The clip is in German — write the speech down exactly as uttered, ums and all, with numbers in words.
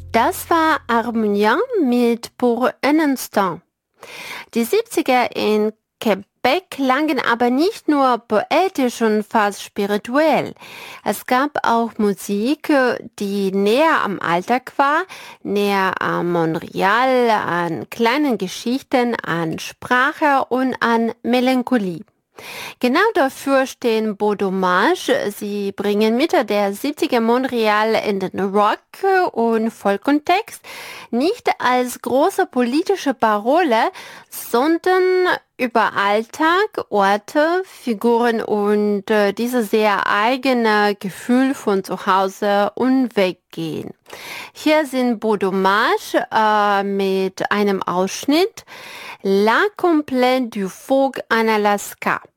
Das war Harmonia mit Pour un instant. Die siebziger in Quebec klangen aber nicht nur poetisch und fast spirituell. Es gab auch Musik, die näher am Alltag war, näher an Montreal, an kleinen Geschichten, an Sprache und an Melancholie. Genau dafür stehen Beau Dommage. Sie bringen Mitte der siebziger Montreal in den Rock- und Folk-Kontext, nicht als große politische Parole, sondern über Alltag, Orte, Figuren und äh, dieses sehr eigene Gefühl von zu Hause und Weggehen. Hier sind Beau Dommage äh, mit einem Ausschnitt La Complète du Folk en Alaska.